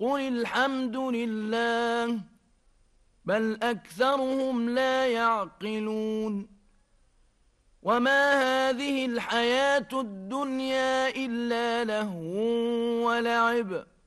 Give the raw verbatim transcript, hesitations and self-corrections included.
قل الحمد لله بل أكثرهم لا يعقلون وما هذه الحياة الدنيا إلا لهو ولعب